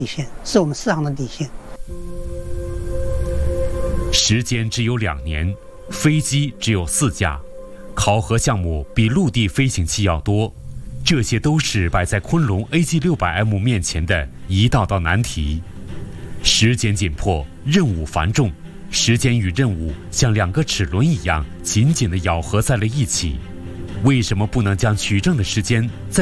底线，是我们4航的底线。 时间只有2年，飞机只有4架，考核项目比陆地飞行器要多，这些都是摆在昆仑 AG600M 面前的一道道难题。时间紧迫，任务繁重，时间与任务像2个齿轮一样紧紧地咬合在了一起。为什么不能将取证的时间在